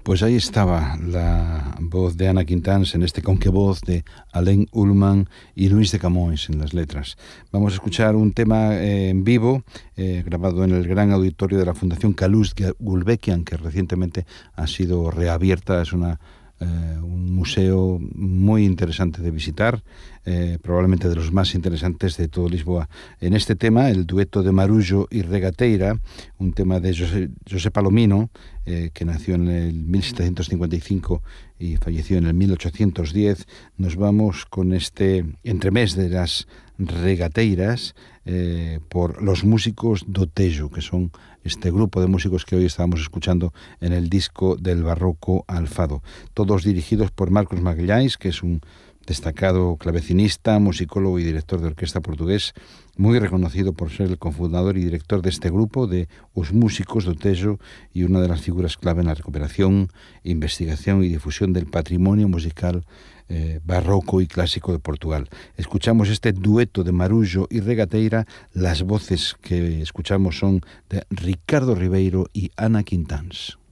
Pues ahí estaba la voz de Ana Quintáns en este conquevoz de Alain Ullman y Luis de Camões en las letras. Vamos a escuchar un tema en vivo, grabado en el gran auditorio de la Fundación Calouste Gulbenkian, que recientemente ha sido reabierta. Es un museo muy interesante de visitar, probablemente de los más interesantes de todo Lisboa. En este tema, el dueto de Marullo y Regateira, un tema de José Palomino, que nació en el 1755 y falleció en el 1810, nos vamos con este entremés de las regateiras por los músicos do Tejo, que son este grupo de músicos que hoy estábamos escuchando en el disco del barroco al fado, todos dirigidos por Marcos Magalhães, que es un destacado clavecinista, musicólogo y director de orquesta portugués, muy reconocido por ser el cofundador y director de este grupo de Os Músicos do Tejo y una de las figuras clave en la recuperación, investigación y difusión del patrimonio musical barroco y clásico de Portugal. Escuchamos este dueto de Marullo y Regateira. Las voces que escuchamos son de Ricardo Ribeiro y Ana Quintáns.